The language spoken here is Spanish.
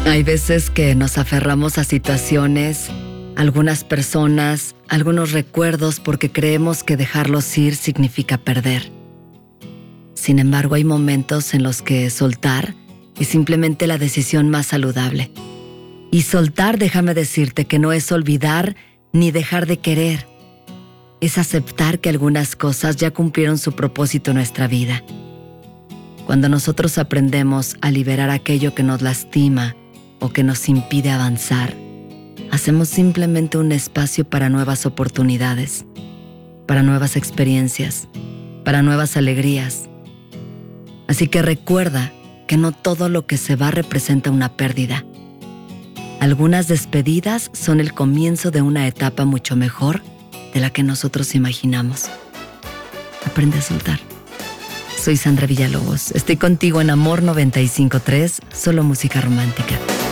Hay veces que nos aferramos a situaciones, algunas personas, algunos recuerdos porque creemos que dejarlos ir significa perder. Sin embargo, hay momentos en los que soltar es simplemente la decisión más saludable. Y soltar, déjame decirte, que no es olvidar ni dejar de querer. Es aceptar que algunas cosas ya cumplieron su propósito en nuestra vida. Cuando nosotros aprendemos a liberar aquello que nos lastima o que nos impide avanzar, hacemos simplemente un espacio para nuevas oportunidades, para nuevas experiencias, para nuevas alegrías. Así que recuerda que no todo lo que se va representa una pérdida. Algunas despedidas son el comienzo de una etapa mucho mejor de la que nosotros imaginamos. Aprende a soltar. Soy Sandra Villalobos. Estoy contigo en Amor 95.3, solo música romántica.